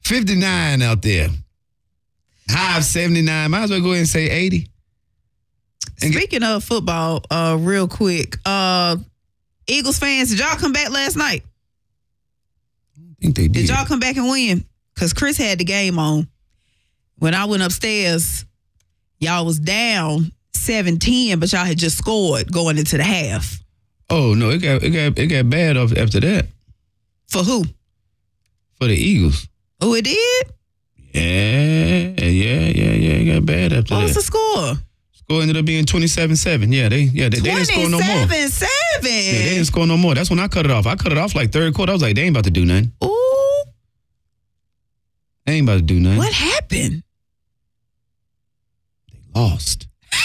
59 out there. High of 79. Might as well go ahead and say 80. Speaking of football, real quick, Eagles fans, did y'all come back last night? I think they did. Did y'all come back and win? Because Chris had the game on. When I went upstairs, y'all was down 7-10, but y'all had just scored going into the half. Oh no, it got bad after that. For who? For the Eagles. Oh, it did? Yeah. It got bad after that. What was the score? Score ended up being 27-7. Yeah, they didn't score no more. 27-7. Yeah, they didn't score no more. That's when I cut it off. I cut it off like third quarter. I was like, they ain't about to do nothing. Ooh. They ain't about to do nothing. What happened? They lost.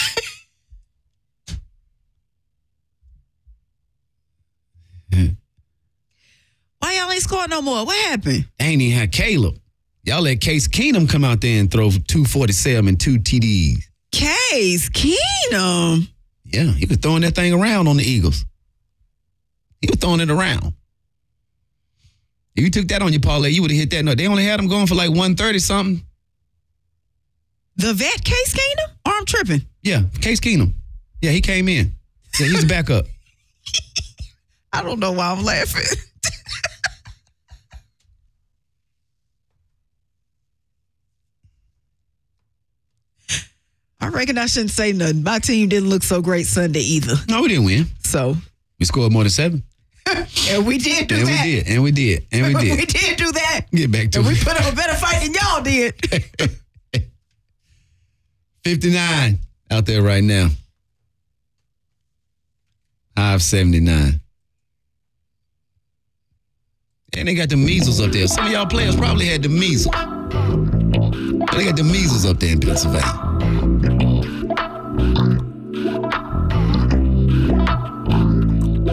Why y'all ain't scoring no more? What happened? They ain't even had Caleb. Y'all let Case Keenum come out there and throw 247 and 2 TDs. Case Keenum? Yeah, he was throwing that thing around on the Eagles. He was throwing it around. If you took that on your parlay, you would have hit that. No, they only had him going for like 130-something. The vet Case Keenum? Or I'm tripping? Yeah, Case Keenum. Yeah, he came in. Yeah, he's back up. I don't know why I'm laughing. I reckon I shouldn't say nothing. My team didn't look so great Sunday either. No, we didn't win. So we scored more than 7. And we did do that. And we did. We did do that. Get back to it. it. We put up a better fight than y'all did. 59 out there right now. High of 79. And they got the measles up there. Some of y'all players probably had the measles. They got the measles up there in Pennsylvania.